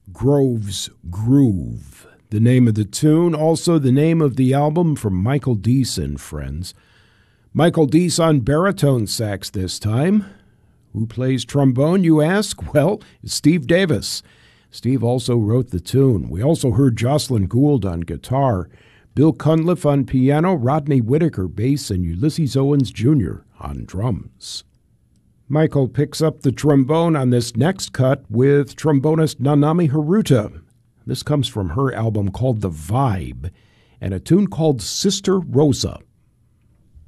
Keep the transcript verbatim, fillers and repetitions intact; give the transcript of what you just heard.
Grove's Groove, the name of the tune, also the name of the album from Michael Deese and friends. Michael Deese on baritone sax this time. Who plays trombone, you ask? Well, it's Steve Davis. Steve also wrote the tune. We also heard Jocelyn Gould on guitar, Bill Cunliffe on piano, Rodney Whitaker bass, and Ulysses Owens Junior on drums. Michael picks up the trombone on this next cut with trombonist Nanami Haruta. This comes from her album called The Vibe, and a tune called Sister Rosa.